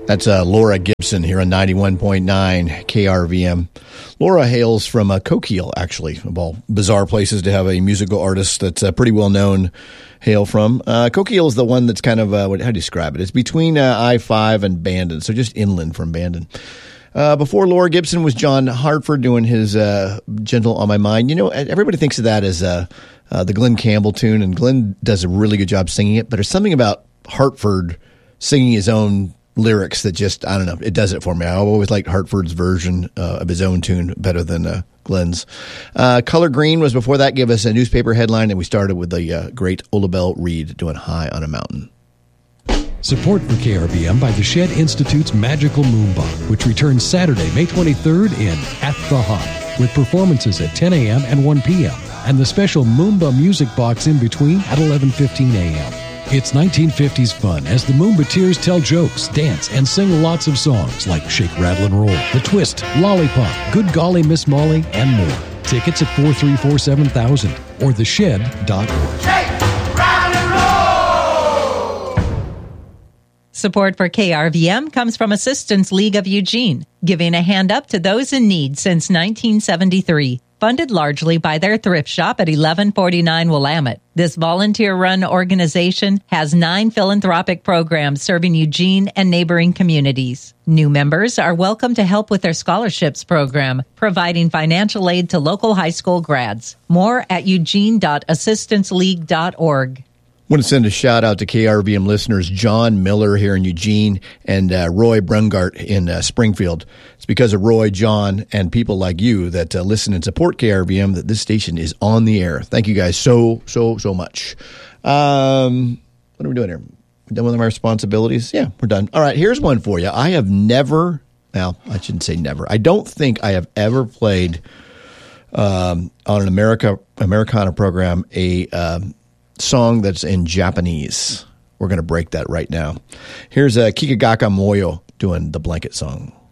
That's Laura Gibson here on 91.9 KRVM. Laura hails from Coquille, actually, of all bizarre places to have a musical artist that's pretty well known hail from. Coquille is the one that's kind of, how do you describe it? It's between I-5 and Bandon, so just inland from Bandon. Before Laura Gibson was John Hartford doing his Gentle on My Mind. You know, everybody thinks of that as the Glenn Campbell tune, and Glenn does a really good job singing it, but there's something about Hartford singing his own lyrics that just, I don't know, it does it for me. I always liked Hartford's version of his own tune better than Glenn's. Color Green was before that, gave us a newspaper headline, and we started with the great Olabelle Reed doing High on a Mountain. Support for KRVM by the Shed Institute's Magical Moomba, which returns Saturday, May 23rd in At the Hop, with performances at 10 a.m. and 1 p.m., and the special Moomba music box in between at 11:15 a.m. It's 1950s fun as the Moombateers tell jokes, dance, and sing lots of songs like Shake, Rattle, and Roll, The Twist, Lollipop, Good Golly Miss Molly, and more. Tickets at 434-7000 or theshed.org. Shake, rattle, and roll! Support for KRVM comes from Assistance League of Eugene, giving a hand up to those in need since 1973. Funded largely by their thrift shop at 1149 Willamette. This volunteer-run organization has 9 philanthropic programs serving Eugene and neighboring communities. New members are welcome to help with their scholarships program, providing financial aid to local high school grads. More at eugene.assistanceleague.org. I want to send a shout out to KRVM listeners John Miller here in Eugene and Roy Brungart in Springfield. It's because of Roy, John, and people like you that listen and support KRVM that this station is on the air. Thank you guys so much. What are we doing here? We're done with our responsibilities? Yeah, we're done. All right, here's one for you. I have never, well, I shouldn't say never. I don't think I have ever played on an Americana program a song that's in Japanese. We're going to break that right now. Here's Kikagaka Moyo doing the Blanket Song.